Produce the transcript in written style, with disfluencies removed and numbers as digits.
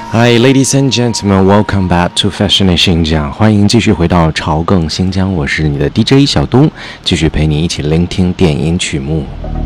Hi, ladies and gentlemen, welcome back to Fashion 新疆，欢迎继续回到朝更新疆，我是你的 DJ 小东，继续陪你一起聆听电音曲目。